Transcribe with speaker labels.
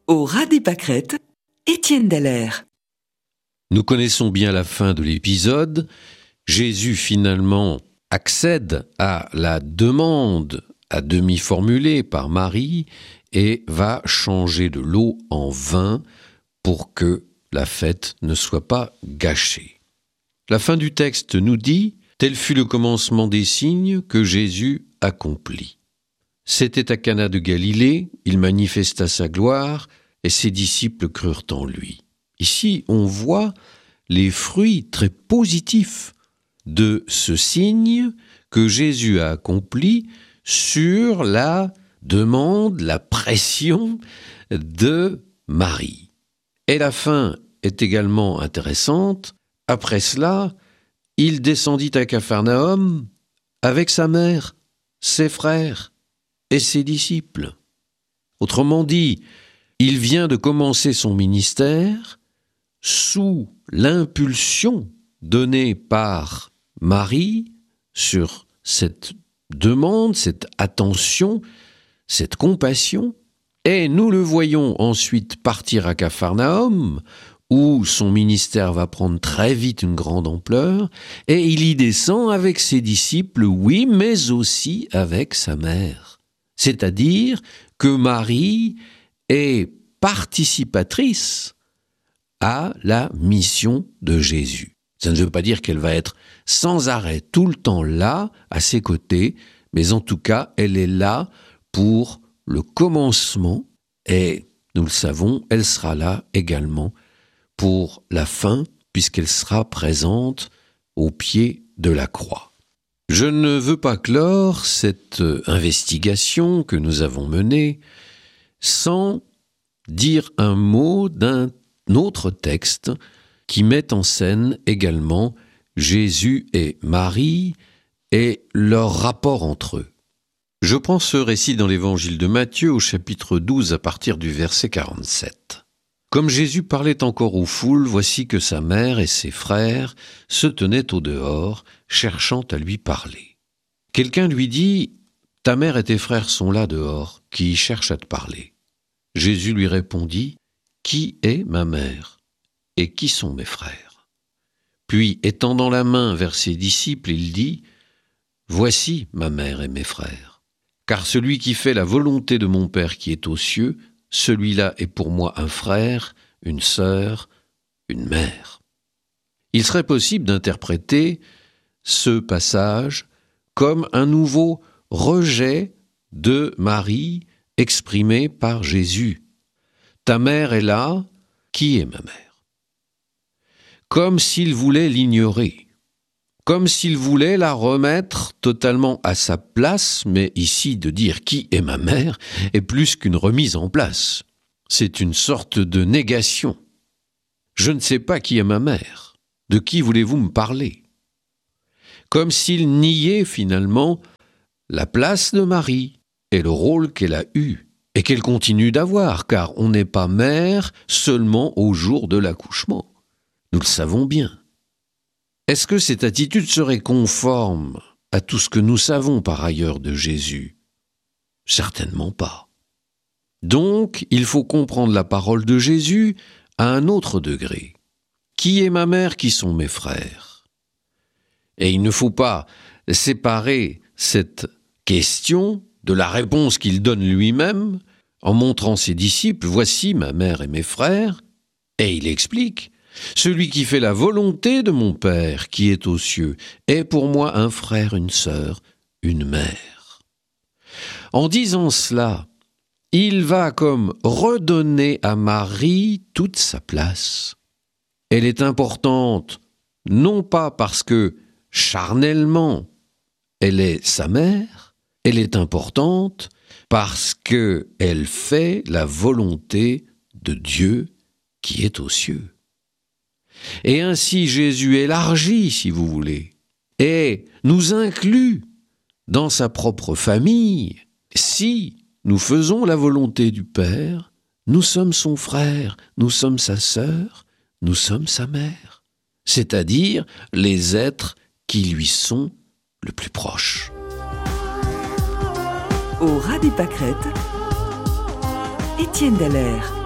Speaker 1: Au ras des pâquerettes, Étienne Dallaire.
Speaker 2: Nous connaissons bien la fin de l'épisode. Jésus finalement accède à la demande à demi formulée par Marie et va changer de l'eau en vin pour que la fête ne soit pas gâchée. La fin du texte nous dit « Tel fut le commencement des signes que Jésus accomplit. C'était à Cana de Galilée, il manifesta sa gloire et ses disciples crurent en lui. » Ici, on voit les fruits très positifs de ce signe que Jésus a accompli sur la demande, la pression de Marie. Et la fin est également intéressante. Après cela, il descendit à Capharnaüm avec sa mère, ses frères et ses disciples. Autrement dit, il vient de commencer son ministère sous l'impulsion donnée par Marie sur cette demande, cette attention, cette compassion, et nous le voyons ensuite partir à Capharnaüm, où son ministère va prendre très vite une grande ampleur, et il y descend avec ses disciples, oui, mais aussi avec sa mère. C'est-à-dire que Marie est participatrice à la mission de Jésus. Ça ne veut pas dire qu'elle va être sans arrêt tout le temps là, à ses côtés, mais en tout cas, elle est là pour le commencement et, nous le savons, elle sera là également pour la fin, puisqu'elle sera présente au pied de la croix. Je ne veux pas clore cette investigation que nous avons menée sans dire un mot d'un autre texte qui met en scène également Jésus et Marie et leur rapport entre eux. Je prends ce récit dans l'évangile de Matthieu au chapitre 12 à partir du verset 47. Comme Jésus parlait encore aux foules, voici que sa mère et ses frères se tenaient au dehors, cherchant à lui parler. Quelqu'un lui dit « Ta mère et tes frères sont là dehors, qui cherchent à te parler. » Jésus lui répondit « Qui est ma mère et qui sont mes frères ?» Puis, étendant la main vers ses disciples, il dit « Voici ma mère et mes frères. Car celui qui fait la volonté de mon Père qui est aux cieux, celui-là est pour moi un frère, une sœur, une mère. » Il serait possible d'interpréter ce passage comme un nouveau rejet de Marie exprimé par Jésus. Ta mère est là, qui est ma mère? Comme s'il voulait l'ignorer, comme s'il voulait la remettre totalement à sa place, mais ici de dire qui est ma mère est plus qu'une remise en place. C'est une sorte de négation. Je ne sais pas qui est ma mère. De qui voulez-vous me parler? Comme s'il niait finalement la place de Marie et le rôle qu'elle a eu et qu'elle continue d'avoir, car on n'est pas mère seulement au jour de l'accouchement. Nous le savons bien. Est-ce que cette attitude serait conforme à tout ce que nous savons par ailleurs de Jésus? Certainement pas. Donc, il faut comprendre la parole de Jésus à un autre degré. Qui est ma mère, qui sont mes frères? Et il ne faut pas séparer cette question de la réponse qu'il donne lui-même en montrant ses disciples « Voici ma mère et mes frères » et il explique « Celui qui fait la volonté de mon Père qui est aux cieux est pour moi un frère, une sœur, une mère. » En disant cela, il va comme redonner à Marie toute sa place. Elle est importante, non pas parce que charnellement elle est sa mère, elle est importante parce qu'elle fait la volonté de Dieu qui est aux cieux. Et ainsi Jésus élargit, si vous voulez, et nous inclut dans sa propre famille. Si nous faisons la volonté du Père, nous sommes son frère, nous sommes sa sœur, nous sommes sa mère, c'est-à-dire les êtres qui lui sont le plus proches.
Speaker 1: Au ras des pâquerettes, Étienne Dallaire.